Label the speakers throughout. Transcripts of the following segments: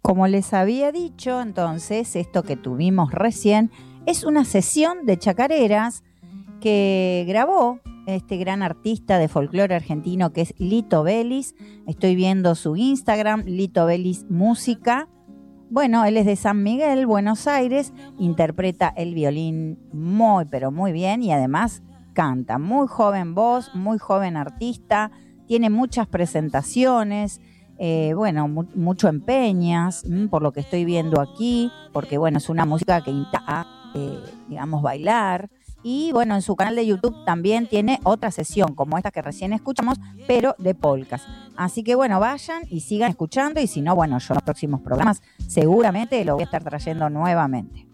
Speaker 1: Como les había dicho, entonces, esto que tuvimos recién es una sesión de chacareras que grabó este gran artista de folclore argentino que es Lito Belis. Estoy viendo su Instagram, Lito Belis Música. Bueno, él es de San Miguel, Buenos Aires, interpreta el violín muy, pero muy bien y además canta. Muy joven voz, muy joven artista, tiene muchas presentaciones. Mucho empeñas, por lo que estoy viendo aquí, porque bueno, es una música que invita a, digamos, bailar. Y bueno, en su canal de YouTube también tiene otra sesión, como esta que recién escuchamos, pero de polcas. Así que bueno, vayan y sigan escuchando, y si no, bueno, yo en los próximos programas seguramente lo voy a estar trayendo nuevamente.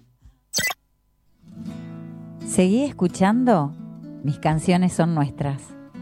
Speaker 1: Seguí escuchando, mis canciones son nuestras.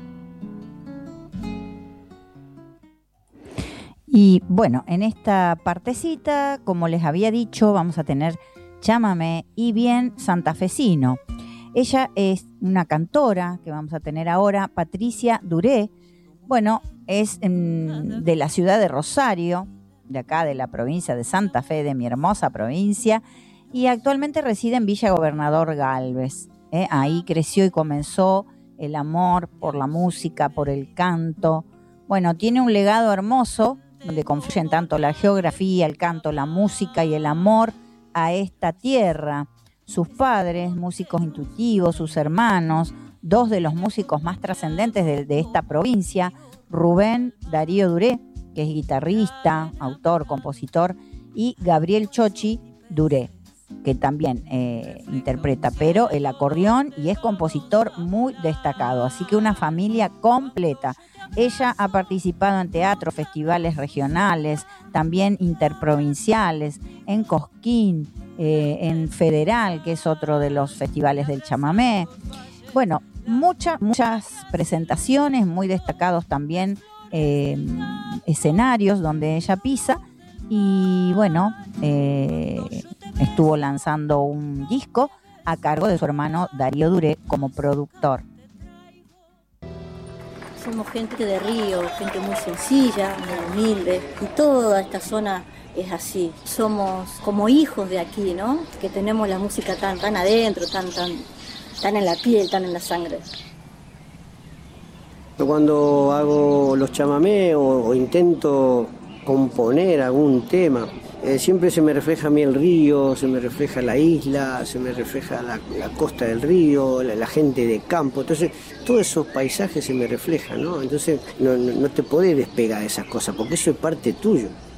Speaker 1: Y bueno, en esta partecita, como les había dicho, vamos a tener chamamé y bien santafesino. Ella es una cantora que vamos a tener ahora, Patricia Duré. Bueno, es de la ciudad de Rosario, de acá de la provincia de Santa Fe, de mi hermosa provincia, y actualmente reside en Villa Gobernador Galvez. Ahí creció y comenzó el amor por la música, por el canto. Bueno, tiene un legado hermoso, donde confluyen tanto la geografía, el canto, la música y el amor a esta tierra. Sus padres, músicos intuitivos, sus hermanos, dos de los músicos más trascendentes de esta provincia, Rubén Darío Duré, que es guitarrista, autor, compositor, y Gabriel Chochi Duré, que también interpreta, pero el acordeón y es compositor muy destacado. Así que una familia completa. Ella ha participado en teatro, festivales regionales, también interprovinciales, en Cosquín, en Federal, que es otro de los festivales del chamamé. Bueno, muchas presentaciones, muy destacados también escenarios donde ella pisa. Y bueno, estuvo lanzando un disco a cargo de su hermano Darío Duré como productor.
Speaker 2: Somos gente de río, gente muy sencilla, muy humilde, y toda esta zona es así. Somos como hijos de aquí, ¿no? Que tenemos la música tan adentro, tan en la piel, tan en la sangre.
Speaker 3: Cuando hago los chamamé o intento componer algún tema, siempre se me refleja a mí el río, se me refleja la isla, se me refleja la costa del río, la gente de campo. Entonces, todos esos paisajes se me reflejan, ¿no? Entonces, no te podés despegar de esas cosas, porque eso es parte tuyo.